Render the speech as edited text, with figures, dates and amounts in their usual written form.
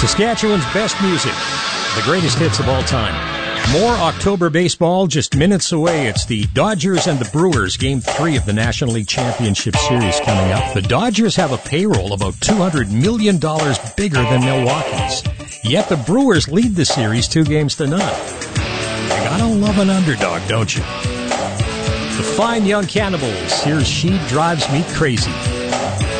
Saskatchewan's best music, the greatest hits of all time. More October baseball just minutes away. It's the Dodgers and the Brewers, Game 3 of the National League Championship Series coming up. The Dodgers have a payroll about $200 million bigger than Milwaukee's. Yet the Brewers lead the series 2-0. You gotta love an underdog, don't you? The Fine Young Cannibals, here's She Drives Me Crazy.